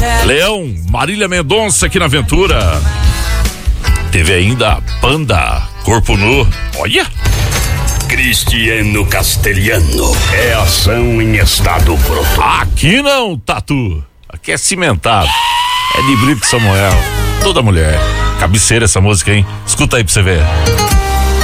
Leão, Marília Mendonça aqui na Aventura. Teve ainda Panda, Corpo Nu. Olha! Cristiano Castelhano, é ação em estado pronto. Aqui não, Tatu. Aqui é cimentado. É de Brito Samuel. Toda mulher. Cabeceira essa música, hein? Escuta aí pra você ver.